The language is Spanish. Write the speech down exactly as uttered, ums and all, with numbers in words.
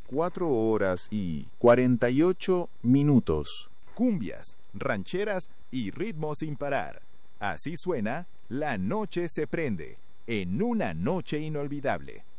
cuatro horas y cuarenta y ocho minutos. Cumbias, rancheras y ritmos sin parar. Así suena La Noche se prende, en una noche inolvidable.